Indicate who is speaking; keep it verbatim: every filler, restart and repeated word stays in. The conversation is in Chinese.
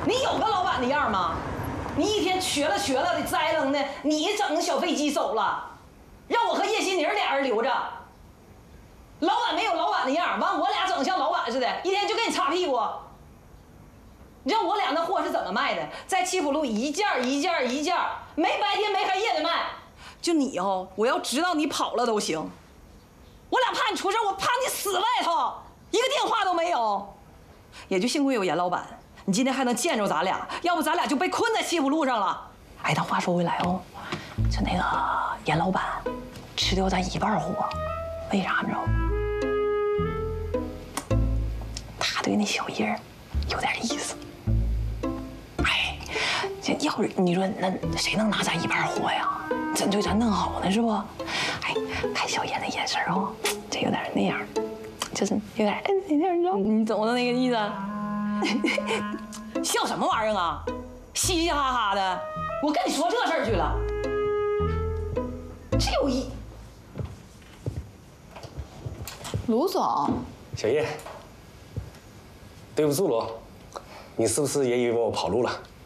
Speaker 1: 你有个老板的样吗？你一天瘸了瘸了的栽楞的，你整小飞机走了，让我和叶心妮俩人留着。老板没有老板的样，完我俩整像老板似的，一天就给你擦屁股。你知道我俩那货是怎么卖的？在七浦路一件一件一件，没白天没黑夜的卖。就你哦，我要知道你跑了都行。我俩怕你出事，我怕你死外头，一个电话都没有。也就幸亏有严老板，你今天还能见着咱俩，要不咱俩就被困在七浦路上了。哎，但话说回来哦，就那个严老板吃掉咱一半货，为啥你知道吗？他对那小叶有点意思。哎，这要是你说那谁能拿咱一半货呀？真对咱弄好呢是不？哎，看小叶那眼神哦，这有点那样，就是有点哎那样，你知道？你懂的那个意思？笑什么玩意儿啊？嘻嘻哈哈的，我跟你说这事儿去了，这有一。
Speaker 2: 卢总，
Speaker 3: 小叶，对不住罗，你是不是也以为我跑路了？